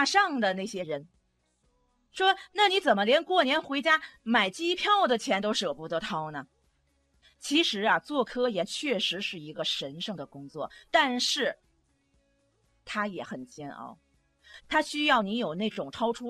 大上的那些人，说那你怎么连过年回家买机票的钱都舍不得掏呢？其实啊，做科研确实是一个神圣的工作，但是它也很煎熬，它需要你有那种超出